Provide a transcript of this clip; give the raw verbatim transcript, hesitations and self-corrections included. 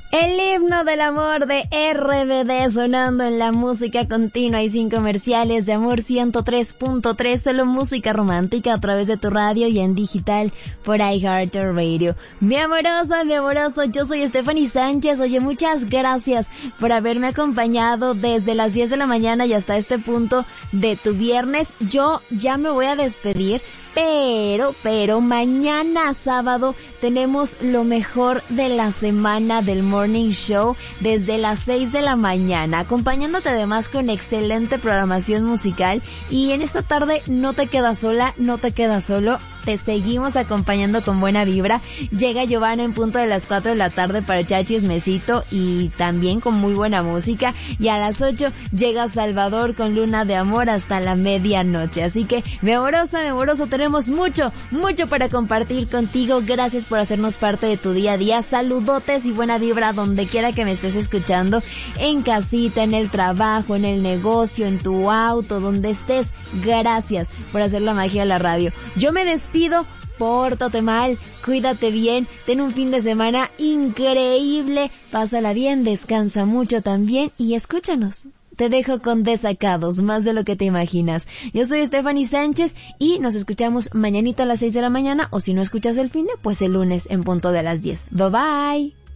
El himno del amor de R B D sonando en la música continua y sin comerciales de Amor ciento tres punto tres, solo música romántica a través de tu radio y en digital por iHeartRadio. Mi amorosa, mi amoroso, yo soy Stephanie Sánchez. Oye, muchas gracias por haberme acompañado desde las diez de la mañana y hasta este punto de tu viernes. Yo ya me voy a despedir. Pero, pero mañana sábado tenemos lo mejor de la semana del Morning Show desde las seis de la mañana, acompañándote además con excelente programación musical. Y en esta tarde no te quedas sola, no te quedas solo, te seguimos acompañando con buena vibra. Llega Giovanna en punto de las cuatro de la tarde para echar chismecito y también con muy buena música. Y a las ocho llega Salvador con Luna de Amor hasta la medianoche. Así que, mi amorosa, mi amoroso, tenemos mucho, mucho para compartir contigo. Gracias por hacernos parte de tu día a día. Saludotes y buena vibra donde quiera que me estés escuchando, en casita, en el trabajo, en el negocio, en tu auto, donde estés. Gracias por hacer la magia de la radio. Yo me despido. Pórtate mal, cuídate bien, ten un fin de semana increíble, pásala bien, descansa mucho también y escúchanos. Te dejo con Desacados, más de lo que te imaginas. Yo soy Stephanie Sánchez y nos escuchamos mañanita a las seis de la mañana, o si no escuchas el fin de, pues el lunes en punto de las diez. Bye bye.